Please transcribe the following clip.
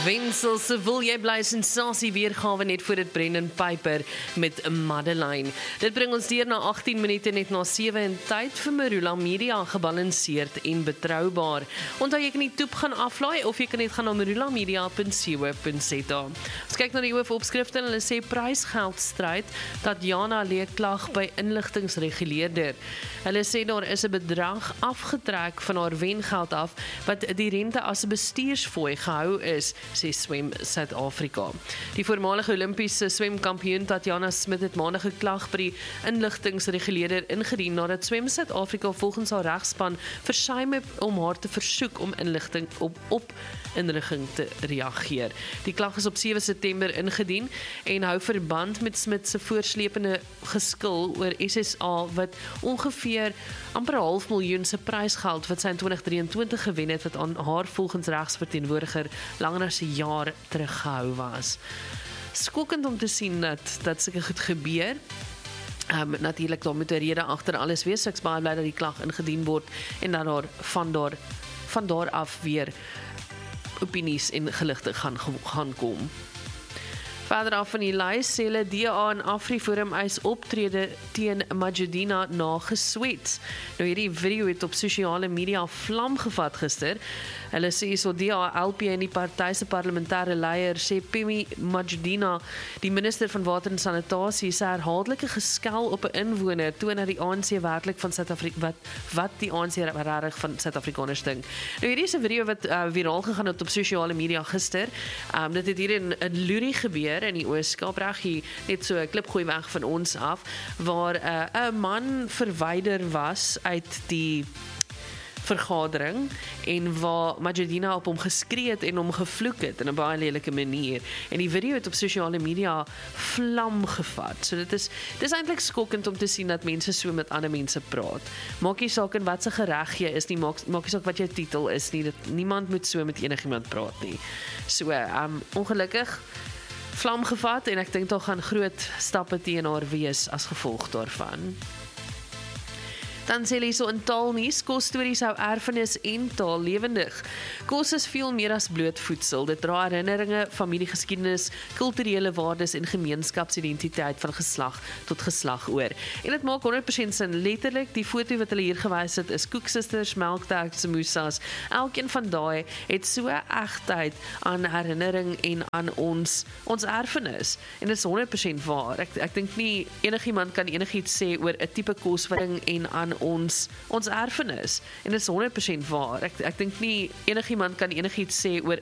Wensel se wil jy bly sensasie weergawe net voor dit Brendan Piper met Madeline. Dit bring ons deur na 18 minute net na 7 en tyd vir Marula Media, gebalanseerd en betroubaar. Onthou jy kan die toep gaan aflaai of jy kan net gaan na marulamedia.co.za. Ons kyk na die hoofopskrifte en hulle sê prysgeldstryd dat Jana lê klag by inligtingsreguleerder. Hulle sê daar is 'n bedrag afgetrek van haar wengeld af wat die rente as 'n bestuursfooi gehou is, sê Swem Suid-Afrika. Die voormalige Olimpiese swemkampioen Tatjana Smit het maandag geklag by die inligtingsreguleerder ingedien nadat Swem Suid-Afrika volgens haar regspan versuim het om haar te versoek om inligting op inligting te reageer. Die klag is op 7 September ingedien en hou verband met Smit se voorslepende geskil oor SSA wat ongeveer amper 500.000 se prysgeld wat sy in 2023 gewen het wat aan haar volgens regsverteenwoordiger langer as 'n jaar teruggehou was. Skokkend om te sien dat sulke goed gebeur. Natuurlik daar moet 'n rede agter alles wees, so ek's baie bly dat die klag ingedien word en dat daar van daar af weer opinies en geligte gaan kom. Verder af van die lys sê hulle DA en AfriForum eis optrede teen Majidina na geswet. Nou hierdie video het op sosiale media vlam gevat gister. Hulle sê so DA, LP en die party se parlementêre leier sê Pemi Majidina, die minister van water en sanitasie, se herhaaldelike geskel op 'n inwoner toon dat die ANC werklik van Suid-Afrika wat die ANC regtig van Suid-Afrikaners dink. Nou hierdie is 'n video wat viraal gegaan het op sosiale media gister. Dit het hier in Lurie gebeur in die Oos-Kaap, reg hier net so 'n klipgooi weg van ons af, waar 'n man verwyder was uit die vergadering en waar Majidina op hom geskree het en hom gevloek het in 'n baie lelike manier. En die video het op sosiale media vlam gevat. So dit is eintlik skokkend om te sien dat mense so met ander mense praat. Maak nie saak in wat se gereg jy is nie, maak nie saak wat jou titel is nie. Niemand moet so met enigiemand praat nie. So ongelukkig vlam gevat en ek dink daar gaan groot stappe teen haar wees as gevolg daarvan. Dan sê hulle so in taalnuus, kosstories hou erfenis en taal lewendig. Kos is veel meer as bloot voedsel. Dit dra herinneringe, familiegeskiedenis, kulturele waardes en gemeenskapsidentiteit van geslag tot geslag oor. En dit maak 100% sin. Letterlik, die foto wat hulle hier gewys het is Koeksisters, Melkterk, Samosas. Elkeen van daai het so egtheid aan herinnering en aan ons erfenis. En dit is 100% waar. Ek dink nie enigiemand kan enigiets sê oor 'n tipe koswinning en aan ons erfenis. En dit is 100% waar. Ek dink nie enigiemand kan enigiets sê oor